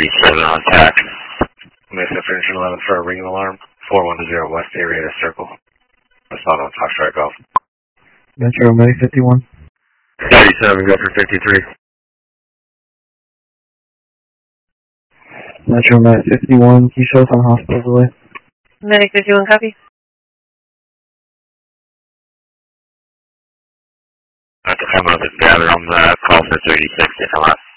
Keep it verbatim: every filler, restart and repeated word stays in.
thirty-seven on attack. Mesa Finish eleven for a ringing alarm. four one zero West area circle. Assault on Foxtrot Golf. Metro May fifty-one. thirty-seven, go for fifty-three. Metro May fifty-one, can you show us on hospital delay? Medic fifty-one, copy. I have to come up and gather on the call for thirty-six if I'm